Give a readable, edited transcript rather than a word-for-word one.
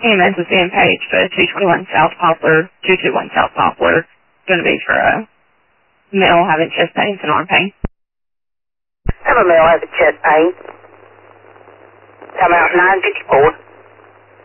EMS is being paged for 221 South Poplar, 221 South Poplar. It's going to be for a male having chest pains and arm pain. Have a male having chest pain. Come out 954.